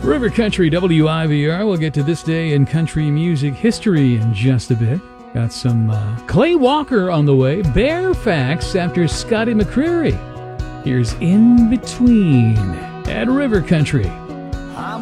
River Country WIVR. We'll get to this day in country music history in just a bit. Got some Clay Walker on the way. Bear Facts after Scotty McCreery. Here's In Between at River Country.